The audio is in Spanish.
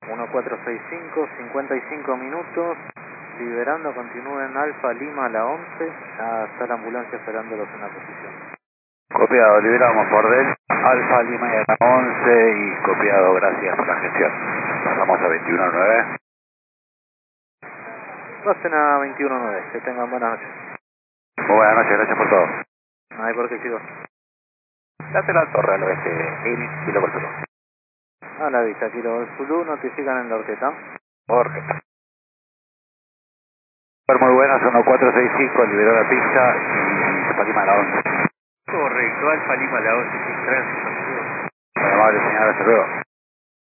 1465, 55 minutos. Liberando, continúen Alfa Lima a la 11. Ya está la ambulancia esperándolos en la posición. Copiado, liberamos por del Alfa Lima y a la 11 y copiado, gracias por la gestión. Pasamos a 21.9. Pasen a 21.9, que tengan buenas noches. Muy buenas noches, gracias por todo. No hay por qué, chicos. Date la torre al oeste, 1000 kilo por Zulu. A la vista, Kilo del Zulu, notifican en la orquesta. Orquesta. Muy buenas, 1465, liberó la pista y Alfa Lima a la 11. Correcto, Alfa Lima a la 11 sin tránsito. Muy amable señora, hasta luego.